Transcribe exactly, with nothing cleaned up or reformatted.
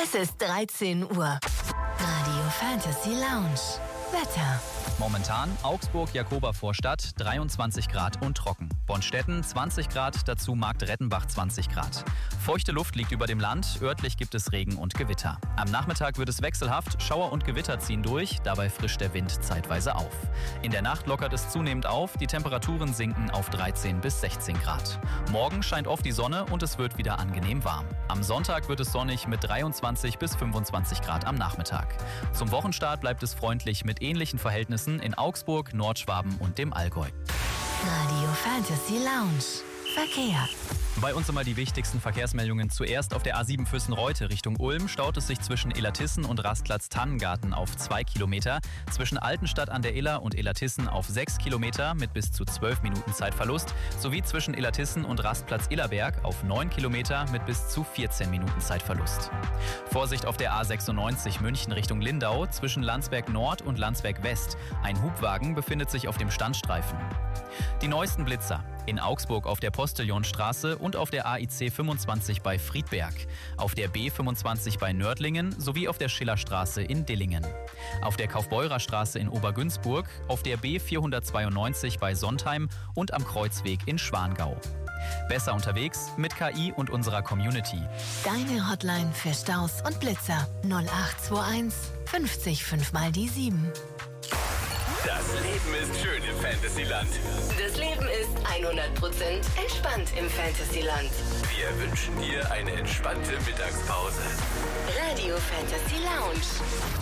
Es ist dreizehn Uhr. Radio Fantasy Lounge. Wetter. Momentan Augsburg, Jakoba-Vorstadt, dreiundzwanzig Grad und trocken. Bonstetten zwanzig Grad, dazu Marktrettenbach zwanzig Grad. Feuchte Luft liegt über dem Land, örtlich gibt es Regen und Gewitter. Am Nachmittag wird es wechselhaft, Schauer und Gewitter ziehen durch, dabei frischt der Wind zeitweise auf. In der Nacht lockert es zunehmend auf, die Temperaturen sinken auf dreizehn bis sechzehn Grad. Morgen scheint oft die Sonne und es wird wieder angenehm warm. Am Sonntag wird es sonnig mit dreiundzwanzig bis fünfundzwanzig Grad am Nachmittag. Zum Wochenstart bleibt es freundlich mit ähnlichen Verhältnissen in Augsburg, Nordschwaben und dem Allgäu. Radio Fantasy Lounge. Verkehr. Bei uns einmal die wichtigsten Verkehrsmeldungen. Zuerst auf der A sieben Füssen-Reute Richtung Ulm staut es sich zwischen Illertissen und Rastplatz Tannengarten auf zwei Kilometer. Zwischen Altenstadt an der Iller und Illertissen auf sechs Kilometer mit bis zu zwölf Minuten Zeitverlust. Sowie zwischen Illertissen und Rastplatz Illerberg auf neun Kilometer mit bis zu vierzehn Minuten Zeitverlust. Vorsicht auf der A sechsundneunzig München Richtung Lindau zwischen Landsberg Nord und Landsberg West. Ein Hubwagen befindet sich auf dem Standstreifen. Die neuesten Blitzer. In Augsburg auf der Postillonstraße und auf der A I C fünfundzwanzig bei Friedberg, auf der B fünfundzwanzig bei Nördlingen sowie auf der Schillerstraße in Dillingen. Auf der Kaufbeurerstraße in Obergünzburg, auf der B vierhundertzweiundneunzig bei Sondheim und am Kreuzweg in Schwangau. Besser unterwegs mit K I und unserer Community. Deine Hotline für Staus und Blitzer null acht zwei eins fünfzig fünf mal die sieben. Das Leben ist schön im Fantasyland. Das Leben ist hundert Prozent entspannt im Fantasyland. Wir wünschen dir eine entspannte Mittagspause. Radio Fantasy Lounge.